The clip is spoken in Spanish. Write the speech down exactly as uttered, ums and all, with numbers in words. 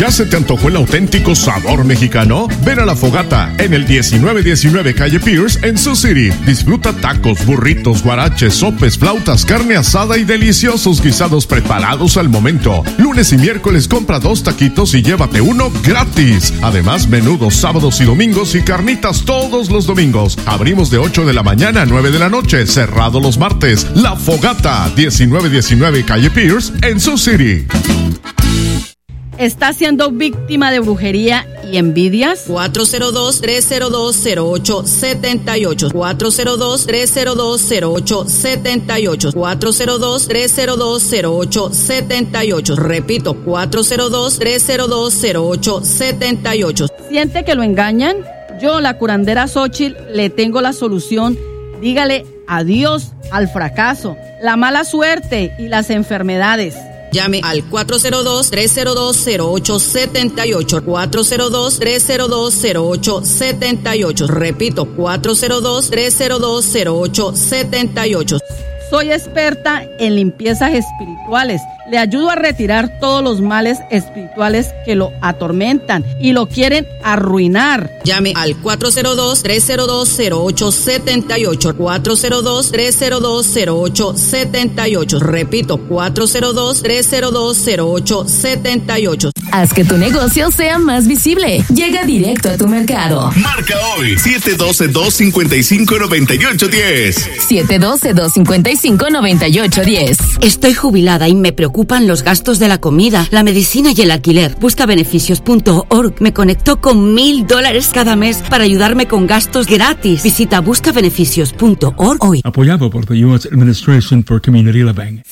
¿Ya se te antojó el auténtico sabor mexicano? Ven a La Fogata en el diecinueve diecinueve Calle Pierce en Sioux City. Disfruta tacos, burritos, guaraches, sopes, flautas, carne asada y deliciosos guisados preparados al momento. Lunes y miércoles compra dos taquitos y llévate uno gratis. Además, menudos sábados y domingos y carnitas todos los domingos. Abrimos de ocho de la mañana a nueve de la noche, cerrado los martes. La Fogata, diecinueve diecinueve Calle Pierce en Sioux City. ¿Está siendo víctima de brujería y envidias? cuatro cero dos, tres cero dos, cero ocho siete ocho. cuatro cero dos, tres cero dos, cero ocho siete ocho. cuatro cero dos, tres cero dos, cero ocho siete ocho. Repito, cuatro cero dos, tres cero dos, cero ocho siete ocho. ¿Siente que lo engañan? Yo, la curandera Xóchitl, le tengo la solución. Dígale adiós al fracaso, la mala suerte y las enfermedades. Llame al cuatro cero dos, tres cero dos, cero ocho siete ocho. cuatro cero dos, tres cero dos, cero ocho siete ocho. Repito, cuatro cero dos, tres cero dos, cero ocho siete ocho. Soy experta en limpiezas espirituales. Le ayudo a retirar todos los males espirituales que lo atormentan y lo quieren arruinar. Llame al cuatro cero dos, tres cero dos, cero ocho siete ocho. cuatro cero dos, tres cero dos, cero ocho siete ocho. Repito, cuatro cero dos, tres cero dos, cero ocho siete ocho. Haz que tu negocio sea más visible. Llega directo a tu mercado. Marca hoy siete uno dos, dos cinco cinco, nueve ocho uno cero. siete uno dos, dos cinco cinco, nueve ocho uno cero. Estoy jubilada y me preocupan los gastos de la comida, la medicina y el alquiler. Busca beneficios punto org me conectó con mil dólares cada mes para ayudarme con gastos gratis. Visita busca beneficios punto org hoy. Apoyado por the U S Administration for Community Living.